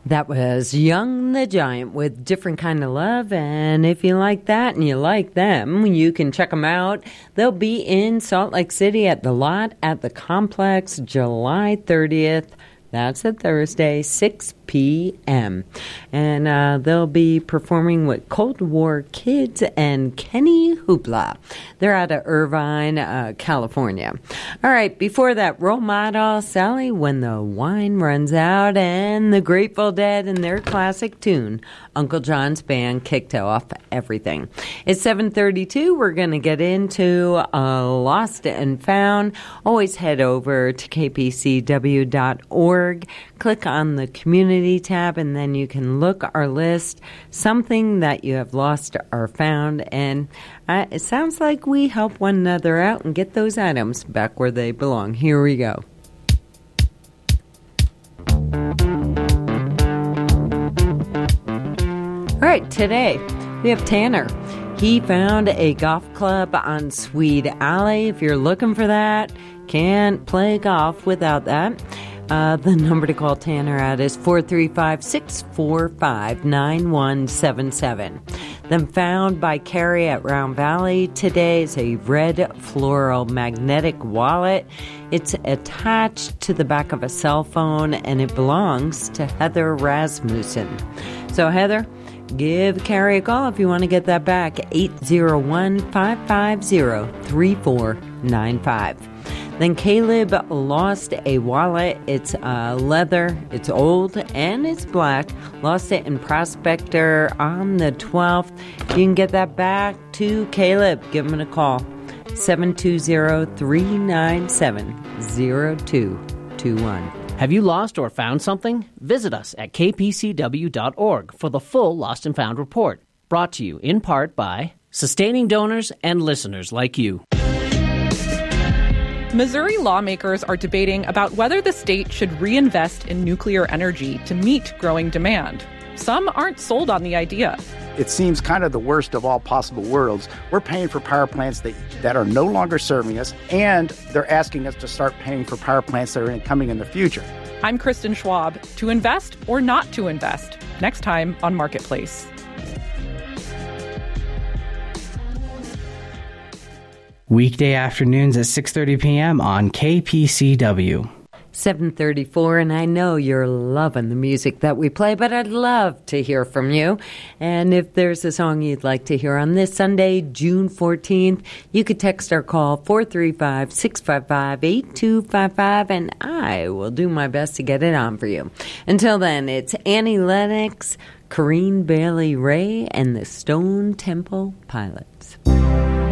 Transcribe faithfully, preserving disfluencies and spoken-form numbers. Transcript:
That was Young the Giant with Different Kind of Love, and if you like that and you like them, you can check them out. They'll be in Salt Lake City at the Lot at the Complex July thirtieth. That's a Thursday, six p.m. And uh, they'll be performing with Cold War Kids and Kenny Hoopla. They're out of Irvine, uh, California. All right, before that, Role Model, Sally, When the Wine Runs Out, and the Grateful Dead and their classic tune, Uncle John's Band, kicked off everything. It's seven thirty-two. We're going to get into uh, Lost and Found. Always head over to k p c w dot org. Click on the community tab, and then you can look our list, something that you have lost or found. And uh, it sounds like we help one another out and get those items back where they belong. Here we go. All right, today we have Tanner. He found a golf club on Swede Alley. If you're looking for that, can't play golf without that. Uh, the number to call Tanner at is four three five, six four five, nine one seven seven. Then found by Carrie at Round Valley today is a red floral magnetic wallet. It's attached to the back of a cell phone, and it belongs to Heather Rasmussen. So, Heather, give Carrie a call if you want to get that back. eight zero one, five five zero, three four nine five. Then Caleb lost a wallet. It's uh, leather, it's old, and it's black. Lost it in Prospector on the twelfth. You can get that back to Caleb. Give him a call. seven two zero, three nine seven, zero two two one. Have you lost or found something? Visit us at k p c w dot org for the full Lost and Found report. Brought to you in part by sustaining donors and listeners like you. Missouri lawmakers are debating about whether the state should reinvest in nuclear energy to meet growing demand. Some aren't sold on the idea. It seems kind of the worst of all possible worlds. We're paying for power plants that, that are no longer serving us, and they're asking us to start paying for power plants that are coming in the future. I'm Kristen Schwab. To invest or not to invest? Next time on Marketplace. Weekday afternoons at six thirty p.m. on K P C W. seven thirty-four, and I know you're loving the music that we play, but I'd love to hear from you. And if there's a song you'd like to hear on this Sunday, June fourteenth, you could text or call four three five, six five five, eight two five five, and I will do my best to get it on for you. Until then, it's Annie Lennox, Corinne Bailey Ray, and the Stone Temple Pilots.